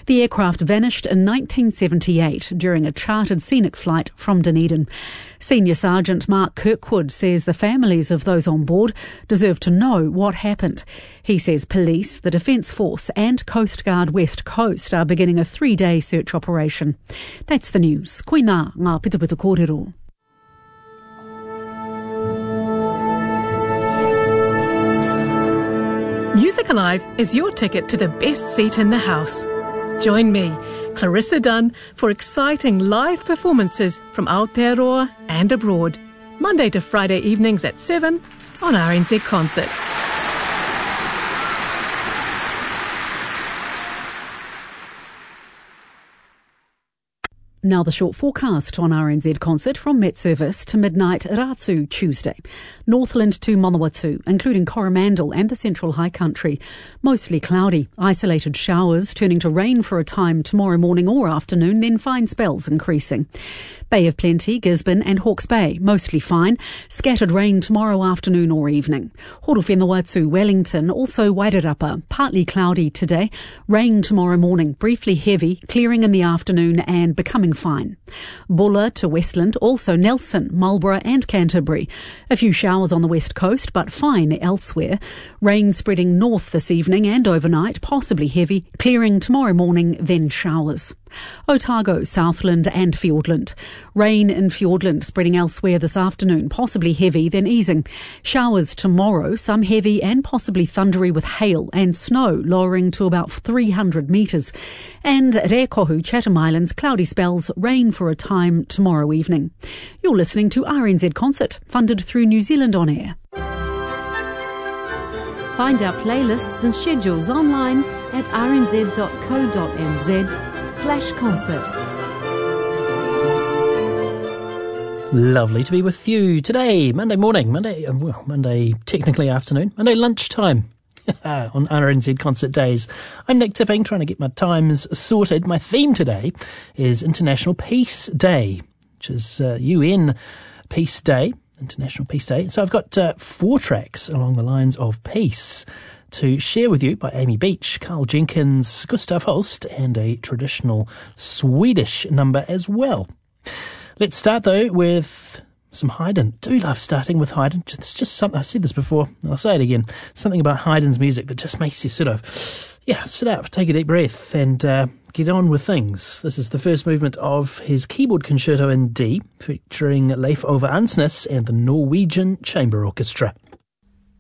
The aircraft vanished in 1978 during a chartered scenic flight from Dunedin. Senior Sergeant Mark Kirkwood says the families of those on board deserve to know what happened. He says police, the Defence Force and Coast Guard West Coast are beginning a 3-day search operation. That's the news. Koe nā ngā pitupitu kōrero. Music Alive is your ticket to the best seat in the house. Join me, Clarissa Dunn, for exciting live performances from Aotearoa and abroad, Monday to Friday evenings at 7 on RNZ Concert. Now the short forecast on RNZ Concert from Met Service to midnight Ratu Tuesday. Northland to Manawatu, including Coromandel and the Central High Country. Mostly cloudy, isolated showers turning to rain for a time tomorrow morning or afternoon, then fine spells increasing. Bay of Plenty, Gisborne and Hawke's Bay, mostly fine. Scattered rain tomorrow afternoon or evening. Horowhenua to Wellington, also Wairarapa, partly cloudy today. Rain tomorrow morning, briefly heavy, clearing in the afternoon and becoming fine. Bulla to Westland, also Nelson, Marlborough and Canterbury. A few showers on the west coast, but fine elsewhere. Rain spreading north this evening and overnight, possibly heavy, clearing tomorrow morning, then showers. Otago, Southland and Fiordland. Rain in Fiordland spreading elsewhere this afternoon, possibly heavy, then easing. Showers tomorrow, some heavy and possibly thundery with hail and snow lowering to about 300 metres. And Rekohu, Chatham Islands, cloudy spells, rain for a time tomorrow evening. You're listening to RNZ Concert, funded through New Zealand On Air. Find our playlists and schedules online at rnz.co.nz/concert. Lovely to be with you today, Monday morning, Monday technically afternoon, Monday lunchtime on RNZ Concert Days. I'm Nick Tipping, trying to get my times sorted. My theme today is International Peace Day, which is UN Peace Day. International Peace Day. So I've got 4 tracks along the lines of peace to share with you by Amy Beach, Carl Jenkins, Gustav Holst, and a traditional Swedish number as well. Let's start though with some Haydn. Do love starting with Haydn. It's just something, I've said this before and I'll say it again, something about Haydn's music that just makes you sit up, take a deep breath and get on with things. This is the first movement of his keyboard concerto in D, featuring Leif Ove Ansnes and the Norwegian Chamber Orchestra.